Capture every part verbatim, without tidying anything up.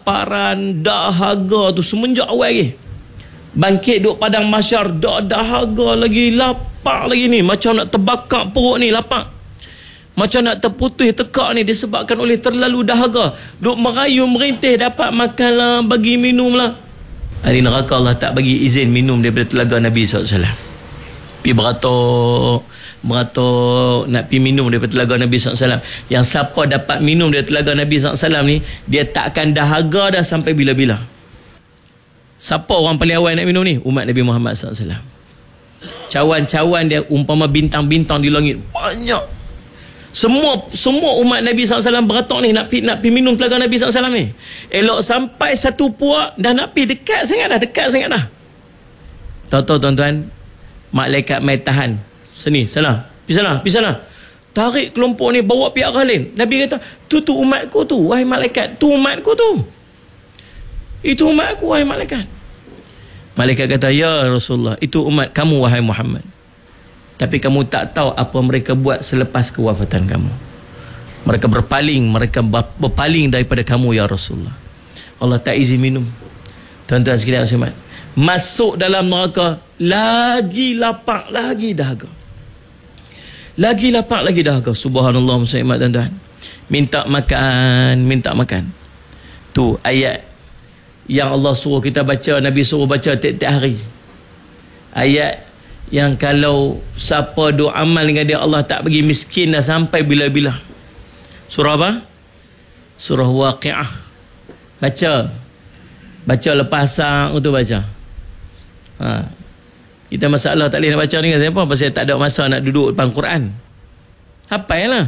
kelaparan, dahaga tu semenjak awal lagi. Bangkit duduk padang mahsyar, dah dahaga lagi, lapar lagi ni, macam nak terbakar perut ni, lapar. Macam nak terputus tekak ni disebabkan oleh terlalu dahaga. Duk merayu merintih, dapat makan lah, bagi minum lah. Hari neraka Allah tak bagi izin minum daripada telaga Nabi sallallahu alaihi wasallam. Pergi beratur, beratur nak pergi minum daripada telaga Nabi sallallahu alaihi wasallam. Yang siapa dapat minum daripada telaga Nabi sallallahu alaihi wasallam ni, dia tak akan dahaga dah sampai bila-bila. Siapa orang paling awal nak minum ni? Umat Nabi Muhammad sallallahu alaihi wasallam. Cawan-cawan dia umpama bintang-bintang di langit, banyak. Semua semua umat Nabi sallallahu alaihi wasallam beratur ni nak pergi nak pergi minum telaga Nabi sallallahu alaihi wasallam ni. Elok sampai satu puak dah nak pergi, dekat sangat dah, dekat sangat dah. Tahu-tahu tuan-tuan, malaikat mai tahan. Sini, sana. Pergi sana, pergi sana. Tarik kelompok ni bawa pergi arah lain. Nabi kata, "Tu tu umatku tu, wahai malaikat. Tu umatku tu. Itu umatku, wahai malaikat." Malaikat kata, "Ya Rasulullah, itu umat kamu, wahai Muhammad. Tapi kamu tak tahu apa mereka buat selepas kewafatan kamu. Mereka berpaling, mereka berpaling daripada kamu, ya Rasulullah." Allah tak izin minum. Tuan-tuan sekalian sekalian, masuk dalam neraka, lagi lapar, lagi dahaga. Lagi lapar, lagi dahaga. Subhanallah, muslimat tuan-tuan. Minta makan, minta makan. Tu ayat yang Allah suruh kita baca, Nabi suruh baca tiap-tiap hari. Ayat yang kalau siapa doa amal dengan dia, Allah tak bagi miskin dah sampai bila-bila. Surah apa? Surah Waqi'ah. Baca. Baca lepas asar tu baca. Ha. Kita masalah tak boleh nak baca ni kan siapa? Pasal tak ada masa nak duduk depan Quran. Hafal lah.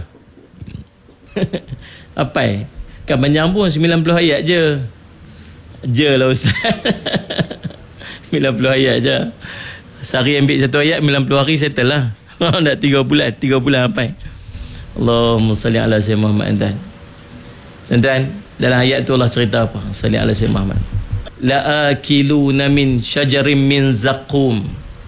Hafal. Kan panjang pun sembilan puluh ayat je. Je lah Ustaz. sembilan puluh ayat je. Sehari ambil satu ayat, sembilan puluh hari settle lah. Dah tiga bulan, tiga bulan sampai. Allahumma salli ala sayyidina Muhammad. Tuan-tuan, dalam ayat tu Allah cerita apa? Salli ala sayyidina Muhammad. La akiluna min syajarin min zaqum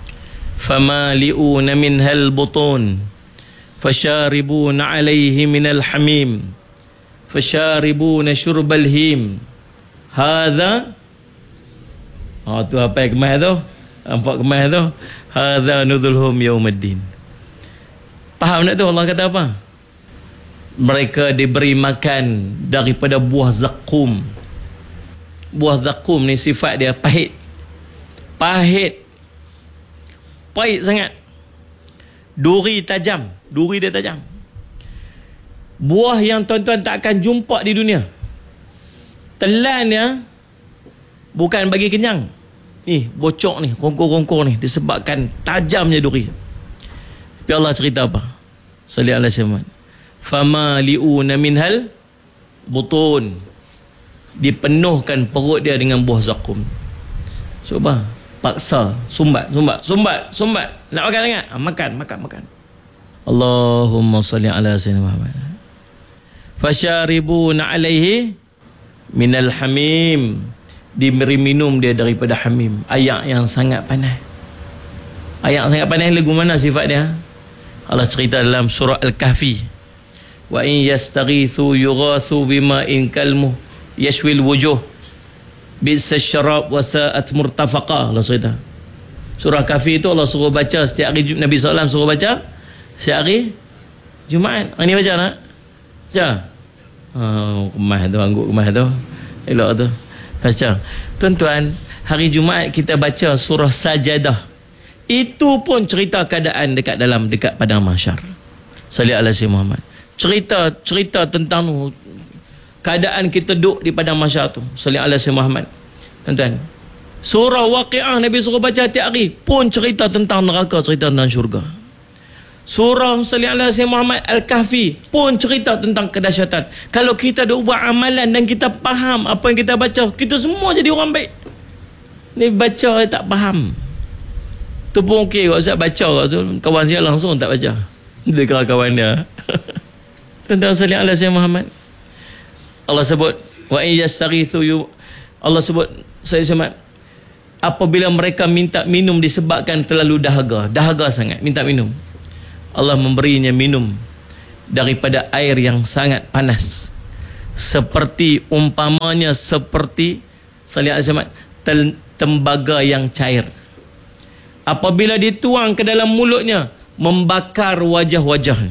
famali'una minhal butun fasharibuna alaihi minal hamim fasharibuna syurbal him. Hadha, oh tu apa yang kemas tu? Nampak kemas tu? Hadha nuzulhum yaumiddin. Faham tak tu Allah kata apa? Mereka diberi makan daripada buah zakum. Buah zakum ni sifat dia pahit. Pahit. Pahit sangat. Duri tajam. Duri dia tajam. Buah yang tuan-tuan tak akan jumpa di dunia. Telan dia bukan bagi kenyang. Ni bocok ni, kongkor-kongkor ni disebabkan tajamnya duri. Tapi Allah cerita apa? Sallallahu alaihi wasallam. Famali'una minhal butun. Dipenuhkan perut dia dengan buah zakum. Cuba paksa, sumbat, sumbat, sumbat, sumbat. Nak makan sangat? Ha, makan, makan, makan. Allahumma salli ala sayyidina Muhammad. Fasharibuna alaihi minal hamim. Diberi minum dia daripada hamim, air yang sangat panas. Air yang sangat panas lagu mana sifat dia? Allah cerita dalam surah Al-Kahfi, wa in yastaghithu yughathu bima'in kalmuh yashwil wujuh bi'sa syarab wa sa'at murtafaqa. Allah cerita surah Kahfi itu Allah suruh baca setiap hari. Nabi sallallahu alaihi wasallam suruh baca setiap hari Jumaat. Hari ni baca nak? Baca. Oh, kemas tu, angguk kemas tu. Elok tu. Baca. Tuan-tuan, hari Jumaat kita baca surah Sajadah. Itu pun cerita keadaan dekat dalam dekat padang mahsyar. Sallallahu alaihi Muhammad. Cerita cerita tentang keadaan kita duduk di padang mahsyar tu. Sallallahu alaihi Muhammad. Tuan-tuan, surah Waqi'ah Nabi suruh baca tiap hari pun cerita tentang neraka, cerita tentang syurga. Surah sallallahu alaihi Muhammad Al-Kahfi pun cerita tentang kedahsyatan. Kalau kita dah buat amalan dan kita faham apa yang kita baca, kita semua jadi orang baik. Ni baca tak faham, tu pun okey. Kalau Ustaz baca tu, kawan saya langsung tak baca. Dia kira kawan dia. Tentang sallallahu alaihi Muhammad, Allah sebut wa in yastaghithu yu, Allah sebut saya semat apabila mereka minta minum disebabkan terlalu dahaga, dahaga sangat, minta minum, Allah memberinya minum daripada air yang sangat panas. seperti umpamanya seperti salih al-Samad tembaga yang cair. Apabila dituang ke dalam mulutnya, membakar wajah-wajah.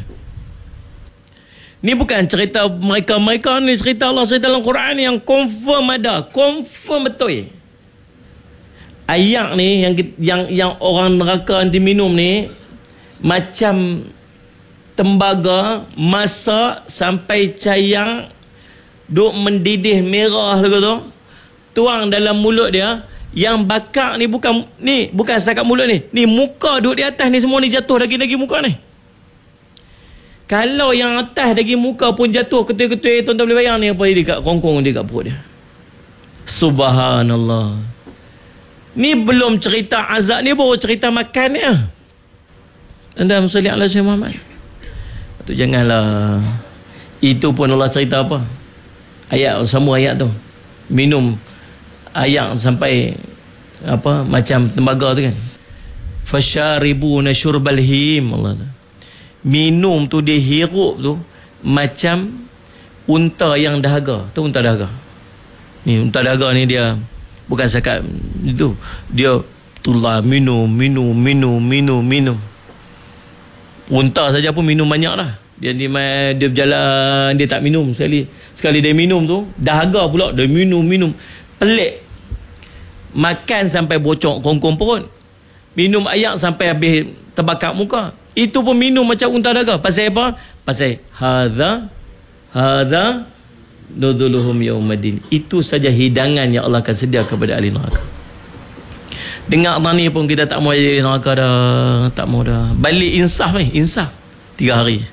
Ni bukan cerita mereka-mereka ni, cerita Allah cerita dalam Quran yang confirm ada, confirm betul. Ayak ni yang yang yang orang neraka nanti minum ni macam tembaga masak sampai cayang duk mendidih merah lagu tu, tuang dalam mulut dia. Yang bakar ni bukan ni bukan setakat mulut ni, ni muka duduk di atas ni, semua ni jatuh daging-daging muka ni. Kalau yang atas daging muka pun jatuh ketul-ketul, tuan-tuan boleh bayang ni apa dia dekat kongkong dia kat perut dia. Subhanallah. Ni belum cerita azab, ni baru cerita makan ni. Tuan-tuan salli ala Sayyidina Muhammad. Tu janganlah. Itu pun Allah cerita apa? Ayat sama ayat tu. Minum ayak sampai apa macam tembaga tu kan. Fasyaribuna syurbal him, Allah tu. Minum tu dia hirup tu macam unta yang dahaga. Tu unta dahaga. Ni unta dahaga ni dia bukan sekat itu, dia tulah minum minum minum minum minum. Unta saja pun minum banyak lah. Dia dia, dia berjalan dia tak minum sekali. Sekali dia minum tu dahaga pula dia minum minum. Pelik. Makan sampai bocok kongkong perut. Minum ayak sampai habis terbakar muka. Itu pun minum macam unta dahaga. Pasal apa? Pasal hadza hadza nuzuluhum yaumadin. Itu saja hidangan yang Allah akan sedia kepada ahli neraka. Dengar abang ni pun kita tak mau jadi neraka dah, tak mau dah. Balik insaf ni, insaf. Tiga hari.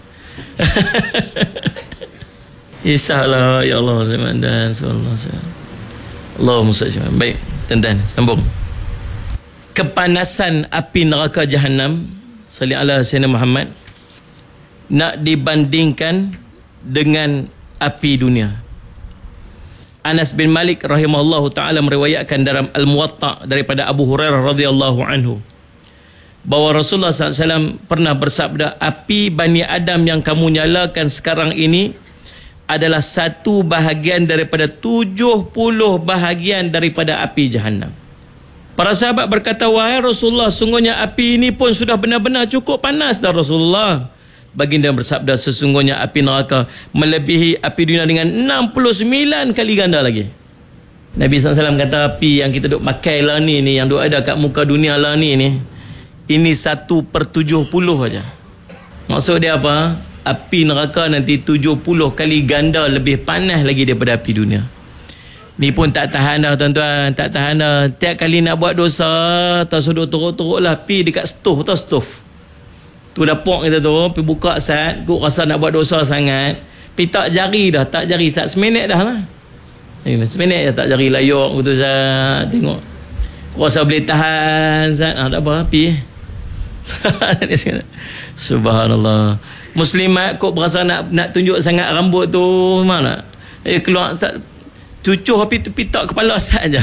InsyaAllah ya Allah dan sallallahu alaihi wasallam. Allahumma salli. Baik, tuan-tuan, sambung. Kepanasan api neraka Jahannam, salli ala Sayyidina Muhammad, nak dibandingkan dengan api dunia. Anas bin Malik rahimahullahu ta'ala meriwayatkan dalam Al-Muwatta daripada Abu Hurairah radhiyallahu anhu bahawa Rasulullah sallallahu alaihi wasallam pernah bersabda, api Bani Adam yang kamu nyalakan sekarang ini adalah satu bahagian daripada tujuh puluh bahagian daripada api Jahannam. Para sahabat berkata, wahai Rasulullah, sungguhnya api ini pun sudah benar-benar cukup panas dah Rasulullah. Baginda bersabda, sesungguhnya api neraka melebihi api dunia dengan enam puluh sembilan kali ganda lagi. Nabi sallallahu alaihi wasallam kata, api yang kita duk pakai lah ni, ni yang duk ada kat muka dunia lah ni, ni ini satu per tujuh puluh aja. Maksud dia apa? Api neraka nanti tujuh puluh kali ganda lebih panas lagi daripada api dunia. Ni pun tak tahan dah tuan-tuan, tak tahan dah. Tiap kali nak buat dosa, tak sudah teruk-teruk lah pi dekat stove tu, stove tu dapur kita tu, pergi buka sat, kau rasa nak buat dosa sangat, pi tak jari dah, tak jari sat seminit dah lah. Eh, seminit dah tak jari layuk gitu sat, tengok. Kau rasa boleh tahan sat, ah, tak apa, pi. Subhanallah. Muslimat kok berasa nak nak tunjuk sangat rambut tu, mana? Eh, keluar sat, cucuh api tu pitak kepala saja.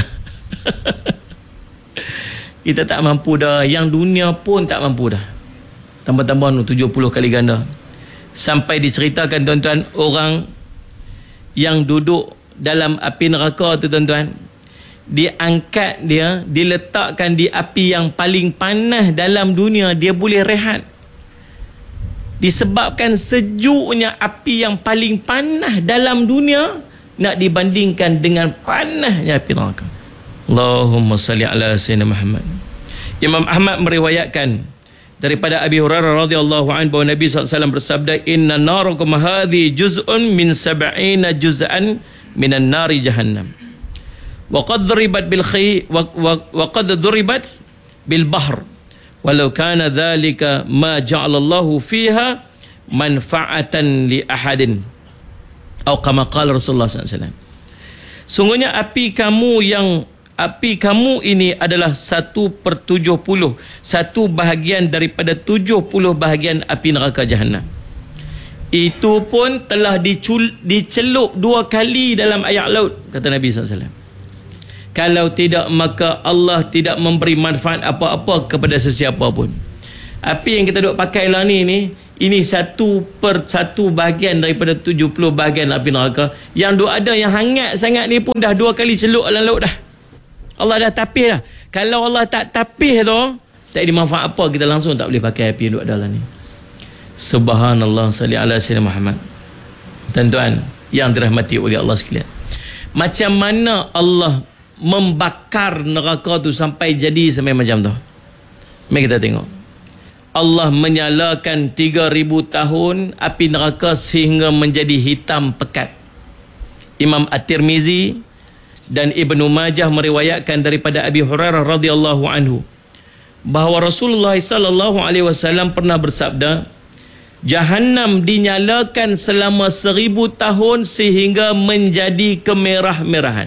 Kita tak mampu dah, yang dunia pun tak mampu dah. Tambah-tambah tujuh puluh kali ganda. Sampai diceritakan tuan-tuan, orang yang duduk dalam api neraka tu tuan-tuan, diangkat dia, diletakkan di api yang paling panas dalam dunia, dia boleh rehat. Disebabkan sejuknya api yang paling panas dalam dunia nak dibandingkan dengan panasnya api neraka. Allahumma salli ala Sayyidina Muhammad. Imam Ahmad meriwayatkan daripada Abi Hurairah radhiyallahu anhu bahawa Nabi sallallahu alaihi wasallam bersabda, inna narakum hadhi juz'un min sab'ina juz'an minan nari jahannam wa qad duribat bil khay wa, wa, wa qad duribat bil bahr walau kana dhalika ma ja'alallahu fiha manfa'atan li ahadin atau kama qala Rasulullah sallallahu alaihi wasallam. Sungguhnya api kamu yang api kamu ini adalah satu per tujuh puluh, satu bahagian daripada tujuh puluh bahagian api neraka Jahannam. Itu pun telah dicul, dicelup dua kali dalam ayat laut, kata Nabi sallallahu alaihi wasallam. Kalau tidak, maka Allah tidak memberi manfaat apa-apa kepada sesiapa pun. Api yang kita duk pakai lah ni ni, ini satu per satu bahagian daripada tujuh puluh bahagian api neraka. Yang duk ada yang hangat sangat ni pun dah dua kali celup dalam laut dah. Allah dah tapih dah. Kalau Allah tak tapih tu, tak ada manfaat apa, kita langsung tak boleh pakai api yang duk ada lah ni. Subhanallah, salli ala sayyidina Muhammad. Tuan-tuan yang dirahmati oleh Allah sekalian, macam mana Allah membakar neraka tu sampai jadi sampai macam tu? Mari kita tengok. Allah menyalakan tiga ribu tahun api neraka sehingga menjadi hitam pekat. Imam At-Tirmizi dan Ibnu Majah meriwayatkan daripada Abi Hurairah radhiyallahu anhu bahawa Rasulullah sallallahu alaihi wasallam pernah bersabda, Jahannam dinyalakan selama seribu tahun sehingga menjadi kemerah-merahan.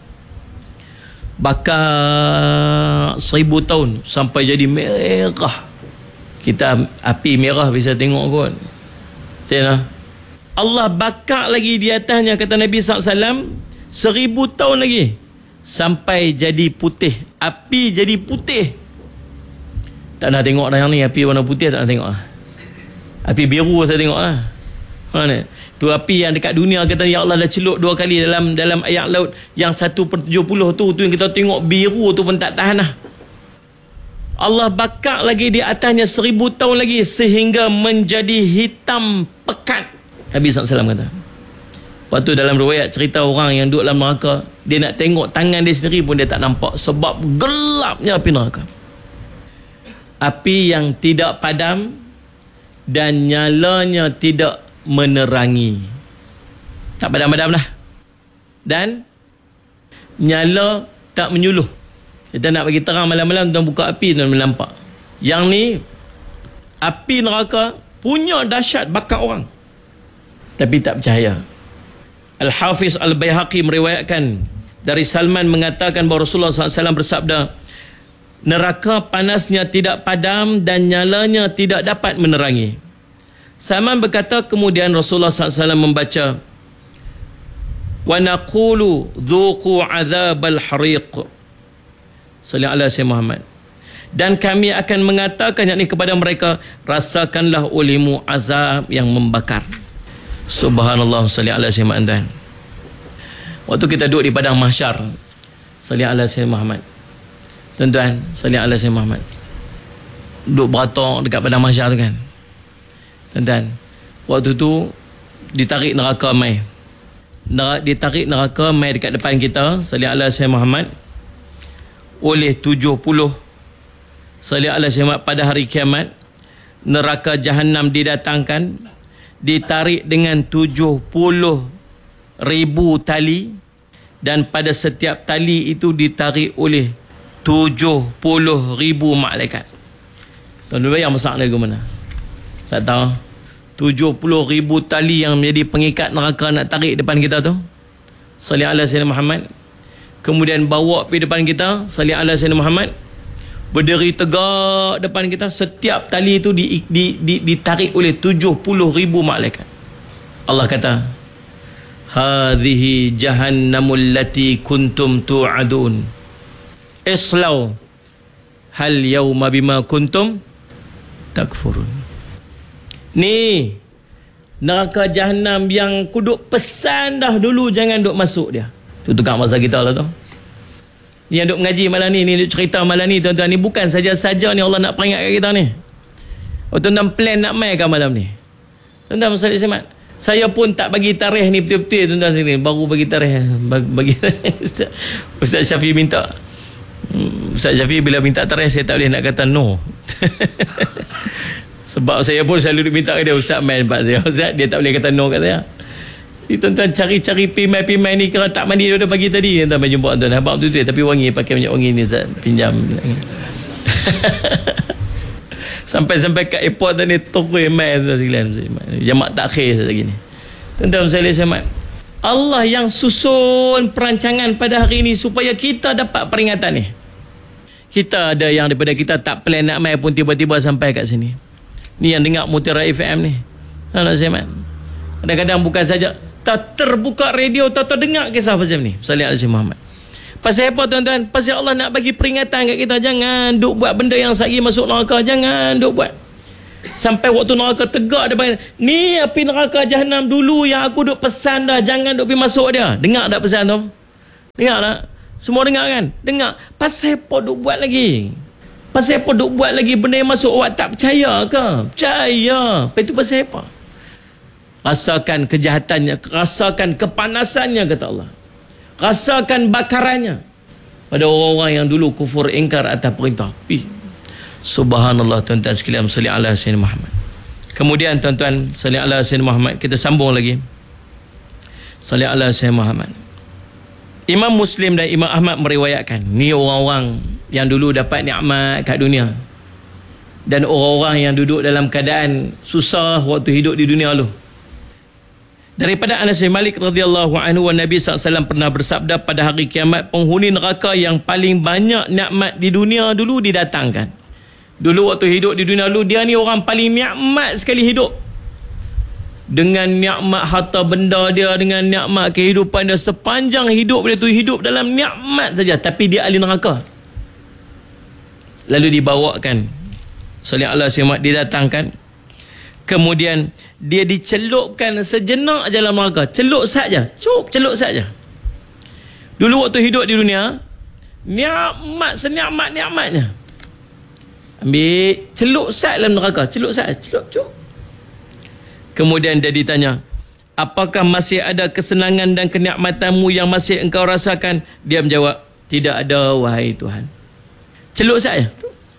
Bakar seribu tahun sampai jadi merah. Kita api merah bisa tengok kot. Tengok. Allah bakar lagi di atasnya, kata Nabi sallallahu alaihi wasallam, seribu tahun lagi sampai jadi putih. Api jadi putih. Tak nak tengok dah yang ni, api warna putih tak nak tengok lah. Api biru saya tengok lah. Mana? Tu api yang dekat dunia kata ya Allah dah celup dua kali dalam dalam air laut. Yang satu per tujuh puluh tu, tu yang kita tengok biru tu pun tak tahan lah. Allah bakar lagi di atasnya seribu tahun lagi sehingga menjadi hitam pekat. Nabi sallallahu alaihi wasallam kata. Lepas tu dalam riwayat cerita orang yang duduk dalam neraka, dia nak tengok tangan dia sendiri pun dia tak nampak sebab gelapnya api neraka. Api yang tidak padam dan nyalanya tidak menerangi. Tak padam-padam dah. Dan nyala tak menyuluh. Kita nak bagi terang malam-malam, tuan buka api tuan nampak. Yang ni api neraka punya dahsyat, bakar orang. Tapi tak percaya. Al-Hafiz Al-Baihaqi meriwayatkan dari Salman mengatakan bahawa Rasulullah sallallahu alaihi wasallam bersabda, neraka panasnya tidak padam dan nyalanya tidak dapat menerangi. Salman berkata, kemudian Rasulullah sallallahu alaihi wasallam membaca, wa naqulu dhuqu adzabal hariq. Sallallahu alaihi wasallam Muhammad. Dan kami akan mengatakan yakni kepada mereka, rasakanlah olehmu azab yang membakar. Subhanallah, sallallahu alaihi wasallam. Waktu kita duduk di padang mahsyar, sallallahu alaihi wasallam Muhammad. Tuan-tuan, sallallahu alaihi wasallam Muhammad. Duduk beratok dekat padang mahsyar tu kan. Tuan-tuan, waktu tu ditarik neraka mai. Ditarik neraka mai dekat depan kita, sallallahu alaihi wasallam Muhammad, oleh tujuh puluh sallallahu alaihi wasallam pada hari kiamat. Neraka Jahannam didatangkan, ditarik dengan tujuh puluh ribu tali, dan pada setiap tali itu ditarik oleh tujuh puluh ribu malaikat. Tuan-tuan bayang besar ni ke mana? Tak tahu. tujuh puluh ribu tali yang menjadi pengikat neraka nak tarik depan kita tu. Sallallahu alaihi wasallam Muhammad. Kemudian bawa pergi depan kita, sallallahu alaihi wasallam Muhammad. Berdiri tegak depan kita. Setiap tali itu di, di, di, ditarik oleh tujuh puluh ribu malaikat. Allah kata, hadhihi jahannamul lati kuntum tu'adun. Islau hal yawma bima kuntum takfurun. Ni neraka Jahannam yang kuduk pesan dah dulu jangan duk masuk dia. Tu tukang masa kita lah tu. Ni yang duk mengaji malam ni, ni duk cerita malam ni tuan-tuan, ni bukan saja-saja ni Allah nak peringat kat kita ni. Oh, tuan-tuan plan nak mai kan malam ni. Tuan-tuan Ustaz Ismat, saya pun tak bagi tarikh ni betul-betul tuan-tuan sini. Baru bagi tarikh bagi Ustaz, Ustaz Syafi minta. Ustaz Syafi bila minta tarikh saya tak boleh nak kata no. Sebab saya pun selalu minta ke dia, Ustaz main pak saya. Ustaz dia tak boleh kata no kat saya. Jadi tuan-tuan cari-cari pimai-pimai ni, kalau tak mandi dia dah pagi tadi tuan-tuan main jumpa tuan. Habaq betul-betul tapi wangi, pakai minyak wangi ni Ustaz, pinjam. Sampai-sampai kat airport tadi tokoi main tuan sekalian. Jamak takhir lagi ni. Tuan-tuan saya lihat Allah yang susun perancangan pada hari ini supaya kita dapat peringatan ni. Kita ada yang daripada kita tak plan nak main pun tiba-tiba sampai kat sini. Ni yang dengar Mutiara F M ni. Nak Zaman. Kadang-kadang bukan saja tak terbuka radio, tak terdengar kisah pasal ni. Sallallahu alaihi Muhammad. Pasal apa tuan-tuan? Pasal Allah nak bagi peringatan kat kita, jangan duk buat benda yang sagi masuk neraka, jangan duk buat. Sampai waktu neraka tegak depan, ni api neraka Jahannam dulu yang aku duk pesan dah, jangan duk pergi masuk dia. Dengar tak pesan tu? Dengar tak? Semua dengar kan? Dengar. Pasal apa duk buat lagi? Pasal apa duk buat lagi benda yang masuk awak tak percaya ke? Percaya. Lepas tu pasal apa? Rasakan kejahatannya, rasakan kepanasannya, kata Allah. Rasakan bakarannya pada orang-orang yang dulu kufur ingkar atas perintah api. Subhanallah, tuan-tuan sekalian, salli ala sayyidina Muhammad. Kemudian tuan-tuan, salli ala sayyidina Muhammad, kita sambung lagi. Salli ala sayyidina Muhammad. Imam Muslim dan Imam Ahmad meriwayatkan, ni orang-orang yang dulu dapat nikmat kat dunia, dan orang-orang yang duduk dalam keadaan susah waktu hidup di dunia lu. Daripada Anas bin Malik radhiyallahu anhu, Nabi sallallahu alaihi wasallam pernah bersabda, pada hari kiamat penghuni neraka yang paling banyak nikmat di dunia dulu didatangkan. Dulu waktu hidup di dunia dulu, dia ni orang paling nikmat sekali hidup. Dengan nikmat harta benda dia, dengan nikmat kehidupan dia, sepanjang hidup dia tu hidup dalam nikmat saja, tapi dia ahli neraka. Lalu dibawakan, sallallahu alaihi wasallam, didatangkan. Kemudian dia dicelupkan sejenak je dalam neraka. Celup saja. Cup, celup saja. Dulu waktu hidup di dunia, nikmat senikmat-nikmatnya. Ambil, celup sat dalam neraka. Celup sat, celup, cup. Kemudian dia ditanya, apakah masih ada kesenangan dan kenikmatanmu yang masih engkau rasakan? Dia menjawab, tidak ada, wahai Tuhan. Celup sat je.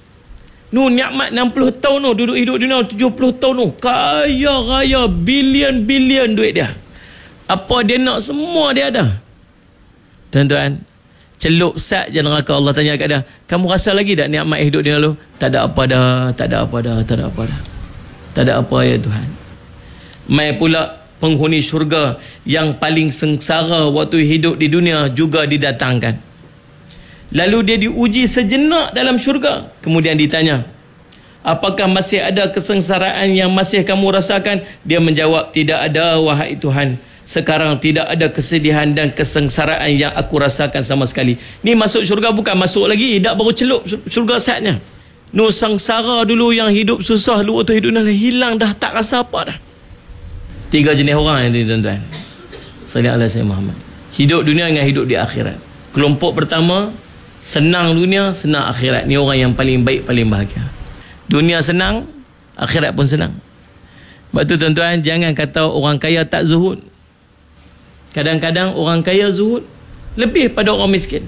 Nu nikmat enam puluh tahun tu, duduk hidup dunia tujuh puluh tahun tu, kaya raya, bilion-bilion duit dia. Apa dia nak, semua dia ada. Tuan-tuan, celup sat je neraka. Allah tanya kat dia, kamu rasa lagi tak nikmat hidup dunia lu? Tak ada apa dah, tak ada apa dah, tak ada apa dah. Tak ada apa ya Tuhan. Mai pula penghuni syurga yang paling sengsara waktu hidup di dunia juga didatangkan. Lalu dia diuji sejenak dalam syurga. Kemudian ditanya, apakah masih ada kesengsaraan yang masih kamu rasakan? Dia menjawab, tidak ada, wahai Tuhan. Sekarang tidak ada kesedihan dan kesengsaraan yang aku rasakan sama sekali. Ni masuk syurga, bukan masuk lagi, dak baru celup syurga saatnya. Nu sengsara dulu yang hidup susah dulu waktu hidup dah hilang dah, tak rasa apa dah. Tiga jenis orang ini, tuan-tuan. Sallallahu alaihi wasallam. Hidup dunia dengan hidup di akhirat. Kelompok pertama, senang dunia, senang akhirat. Ni orang yang paling baik, paling bahagia. Dunia senang, akhirat pun senang. Sebab tu tuan-tuan, jangan kata orang kaya tak zuhud. Kadang-kadang orang kaya zuhud lebih pada orang miskin.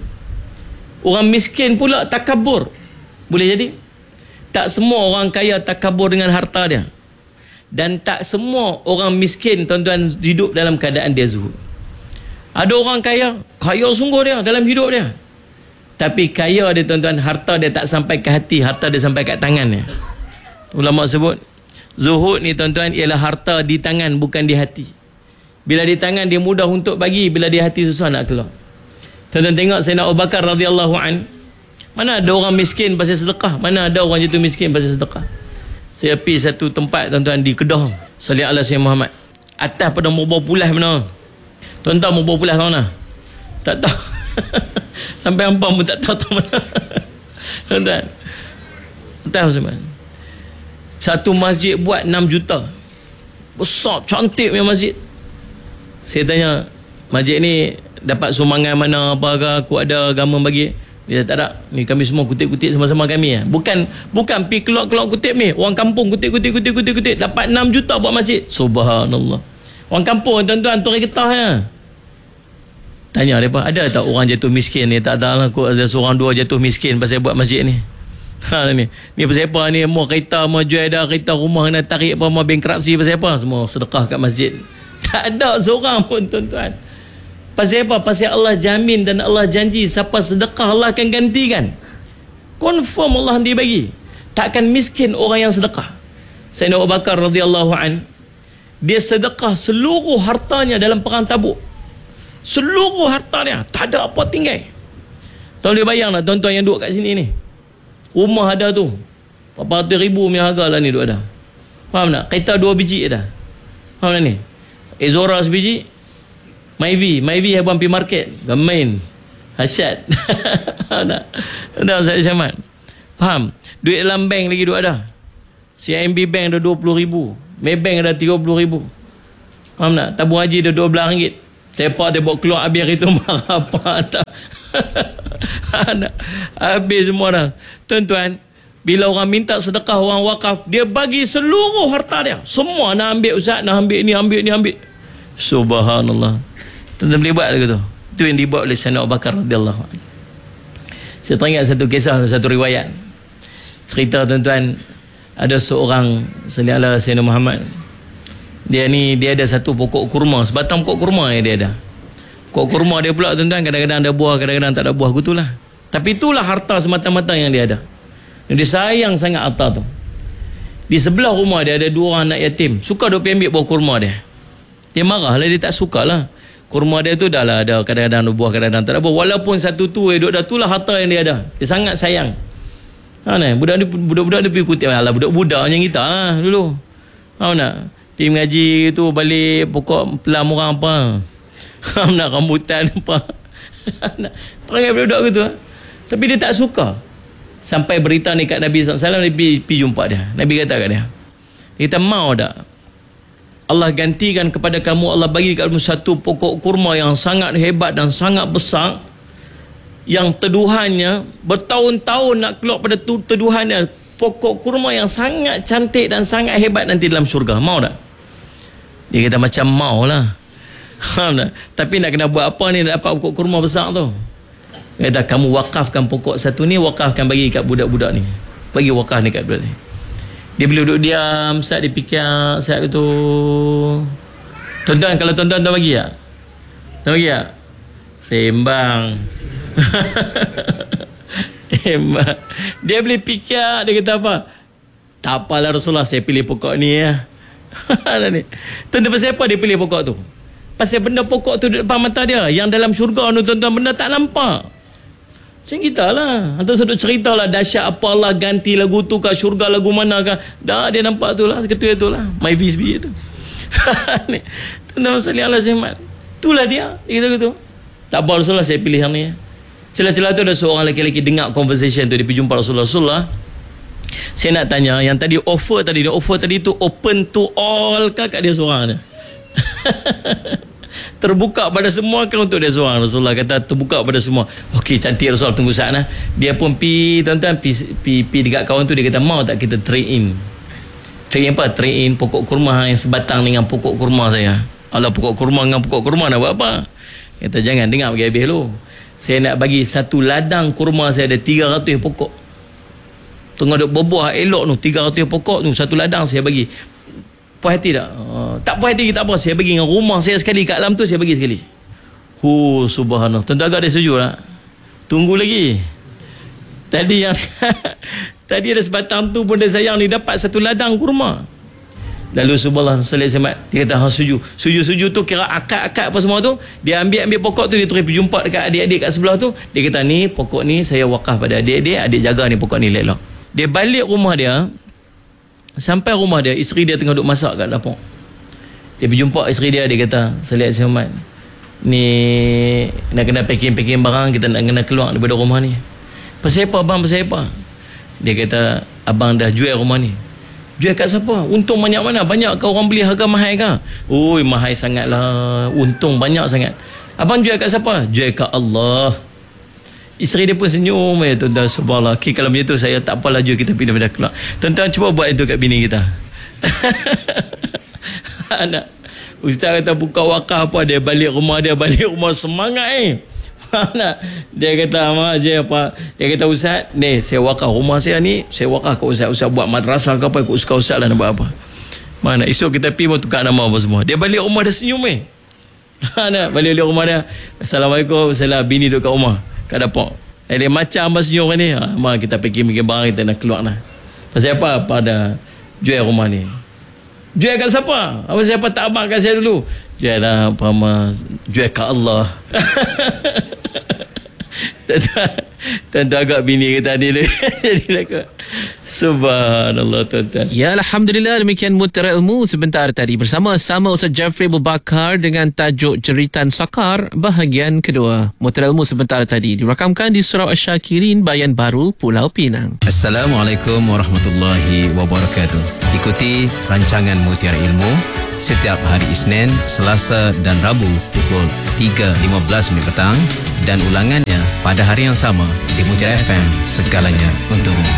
Orang miskin pula takabur. Boleh jadi? Tak semua orang kaya takabur dengan harta dia. Dan tak semua orang miskin, tuan-tuan, hidup dalam keadaan dia zuhud. Ada orang kaya, kaya sungguh dia dalam hidup dia. Tapi kaya dia, tuan-tuan, harta dia tak sampai ke hati, harta dia sampai kat tangannya. Ulama sebut, zuhud ni, tuan-tuan, ialah harta di tangan, bukan di hati. Bila di tangan dia mudah untuk bagi, bila di hati susah nak keluar. Tuan-tuan tengok Sayyidina Abu Bakar radhiyallahu an. Mana ada orang miskin pasal sedekah? Mana ada orang jatuh miskin pasal sedekah? Saya pergi satu tempat, tuan-tuan, di Kedah. Sallallahu alaihi wasallam Muhammad. Atas pada mau bawa pulas mana? Tuan-tuan mau bawa pulas mana? Tak tahu. Sampai ampam pun tak tahu tak mana. Tuan-tuan, tahu sebenarnya satu masjid buat enam juta. Besar, cantik punya masjid. Saya tanya, masjid ni dapat sumbangan mana apa ke, aku ada agama bagi? Dia tak ada. Ni kami semua kutip-kutip sama-sama kami ya. Bukan bukan pi keluar-keluar kutip ni. Orang kampung kutip-kutip kutip-kutip kutip dapat enam juta buat masjid. Subhanallah. Orang kampung, tuan-tuan, tu orang Ketah ya. Tanya depa, ada tak orang jatuh miskin ni? Tak ada lah, ada seorang dua jatuh miskin pasal buat masjid ni. Ha ni. Ni pasal apa ni? Mau kereta, mau jual dah kereta rumah nak tarik apa, mau bankruptcy pasal apa? Semua sedekah kat masjid. Tak ada seorang pun, tuan-tuan. Pasal apa? Pasal Allah jamin dan Allah janji siapa sedekah Allah akan gantikan. Confirm Allah nanti bagi. Takkan miskin orang yang sedekah. Sayyidina Abu Bakar radhiyallahu an, dia sedekah seluruh hartanya dalam perang Tabuk. Seluruh hartanya, tak ada apa tinggal. Tuan boleh bayang lah, tuan-tuan yang duduk kat sini ni. Rumah ada tu berapa ratus ribu punya harga lah ni duduk ada. Faham tak? Kereta dua biji ada. Faham tak ni? Ezora sebiji, Myvi, Myvi habang pergi market, Gamain, Hasyat. Faham tak? Tuan saya Syamat. Faham? Duit dalam bank lagi duduk ada. C I M B Bank dah dua puluh ribu, Maybank dah tiga puluh ribu. Faham tak? Tabung haji dah dua belas ringgit. Siapa dia bawa keluar habis hari tu marah apa tak? Habis semua dah. Tuan-tuan, bila orang minta sedekah, orang wakaf, dia bagi seluruh harta dia. Semua nak ambil, ustaz, nak ambil ni, ambil ni, ambil. Subhanallah. Tuan-tuan boleh buat lagi tu. Itu yang dibuat oleh Sayyidina Abu Bakar radhiyallahu anhu. Saya teringat satu kisah, satu riwayat. Cerita tuan-tuan, ada seorang sallallahu Sayyidina Muhammad. Dia ni, dia ada satu pokok kurma, sebatang pokok kurma yang dia ada. Pokok kurma dia pula tuan-tuan, kadang-kadang ada buah, kadang-kadang tak ada buah, gitulah. Tapi itulah harta semata-mata yang dia ada. Dia sayang sangat harta tu. Di sebelah rumah dia ada dua orang anak yatim, suka duk pergi ambil buah kurma dia. Dia marah lah, dia tak suka lah. Kurma dia tu dah lah ada, kadang-kadang ada buah, kadang-kadang tak ada buah. Walaupun satu tu eh, duk dah, itulah harta yang dia ada. Dia sangat sayang. Ha, nah, budak ni, budak-budak dia pergi kutip. Alah, budak-budak macam kita lah dulu. Ha, nak pergi mengaji tu, balik pokok pelam orang apa. Ha, nak rambutan apa. Nak perangai budak-budak gitu. Tapi dia tak suka. Sampai berita ni kat Nabi sallallahu alaihi wasallam, Nabi pergi jumpa dia. Nabi kata kat dia, dia kata, mau tak Allah gantikan kepada kamu, Allah bagi kat kamu satu pokok kurma yang sangat hebat dan sangat besar, yang teduhannya bertahun-tahun nak keluar pada tu, teduhannya pokok kurma yang sangat cantik dan sangat hebat nanti dalam syurga. Mau tak? Dia kata macam mau lah. Tapi nak kena buat apa ni nak dapat pokok kurma besar tu? Dia kata kamu wakafkan pokok satu ni, wakafkan bagi kat budak-budak ni. Bagi wakaf ni kat budak ni. Dia bila duduk diam, saat dia fikir, saat itu, tuan-tuan, kalau tuan-tuan tuan bagi tak? Tuan bagi tak? Sembang. Sembang. Dia boleh fikir, dia kata apa? Tak apalah Rasulullah, saya pilih pokok ni ya. Tuan-tuan, pasal apa dia pilih pokok tu? Pasal benda pokok tu di depan mata dia. Yang dalam syurga tu tuan-tuan, benda tak nampak. Macam kita lah. Hantar satu cerita lah, dahsyat apa Allah ganti lagu tu ke, syurga lagu mana ke. Dah dia nampak tu lah, ketua tu lah. My Fish biji tu. Tuan-tuan salih Allah Syahmat. Itulah dia. Dia kata gitu. Tak apa Rasulullah, saya pilih yang ni. Celah-celah tu ada seorang lelaki-lelaki dengar conversation tu. Dia pergi jumpa Rasulullah. Rasulullah, saya nak tanya, yang tadi offer tadi, dia offer tadi tu open to all ke kat dia seorang dia? Terbuka pada semua kan untuk dia seorang? Rasulullah kata terbuka pada semua. Okey, cantik Rasulullah, tunggu saat lah. Dia pun pi, tuan-tuan, pi, pi, pi dekat kawan tu, dia kata mau tak kita trade in? Trade in apa? Trade in pokok kurma yang sebatang dengan pokok kurma saya. Alah, pokok kurma dengan pokok kurma nak buat apa? Kata jangan, dengar bagi habis dulu. Saya nak bagi satu ladang kurma saya ada tiga ratus pokok. Tengah duk berbuah elok tu, tiga ratus pokok tu, satu ladang saya bagi. Puas hati tak? Uh, tak puas hati tak apa, saya bagi dengan rumah saya sekali kat alam tu, saya bagi sekali. Hu, subhanallah. Tentu agak dia setuju tak? Tunggu lagi. Tadi yang tadi ada sebatang tu pun dia sayang ni, dapat satu ladang kurma. Lalu subhanallah sallallahu alaihi wasallam, dia kata ha, setuju. Setuju-setuju tu kira akad-akad apa semua tu, dia ambil-ambil pokok tu, dia terus pergi jumpa dekat adik-adik kat sebelah tu. Dia kata ni pokok ni saya wakaf pada adik-adik, adik jaga ni pokok ni elok. Dia balik rumah dia. Sampai rumah dia, isteri dia tengah duduk masak kat dapur. Dia pergi jumpa isteri dia, dia kata, Salih Ahmad, ni nak kena packing-packing barang, kita nak kena keluar daripada rumah ni. Pasal apa abang, pasal apa? Dia kata, abang dah jual rumah ni. Jual kat siapa? Untung banyak mana? Banyak ke orang beli harga mahal ke? Oi, mahal sangat lah. Untung banyak sangat. Abang jual kat siapa? Jual kat Allah. Isteri dia pun senyum, ya tuan-tuan, subhanallah. Okay, kalau macam tu saya tak apalah, jual kita pindah-pindah keluar. Tuan-tuan cuba buat itu kat bini kita. Anak ustaz kata buka wakaf apa, dia balik rumah dia, balik rumah semangat eh. Anak dia kata mak je apa, dia kata ustaz ni saya wakaf rumah saya ni, saya wakaf kat ustaz, ustaz buat madrasah ke apa, ikut suka ustaz lah nak buat apa. Mana esok kita pergi mau tukar nama apa semua. Dia balik rumah dia senyum eh. Anak balik rumah dia, assalamualaikum, salam, bini duduk kat rumah kat dapur. Eh, dia macam abang senyum kan ni. Ha, mak kita pergi-pergi barang, kita nak keluar lah. Pasal apa? Pada jual rumah ni. Jual kat siapa? Apa siapa tak abang kat saya dulu? Jual lah apa ma, jual kat Allah. Tentu agak bini kita tadi. Jadi lah Subhanallah tuan-tuan. Ya, Alhamdulillah, demikian Mutiara Ilmu sebentar tadi bersama sama Ustaz Jeffrey Abu Bakar dengan tajuk Jeritan Sakar bahagian kedua. Mutiara Ilmu sebentar tadi dirakamkan di Surau Asy-Syakirin, Bayan Baru, Pulau Pinang. Assalamualaikum warahmatullahi wabarakatuh. Ikuti rancangan Mutiara Ilmu setiap hari Isnin, Selasa dan Rabu pukul tiga lima belas minit petang dan ulangannya pada hari yang sama di Mutiara F M. Segalanya untukmu.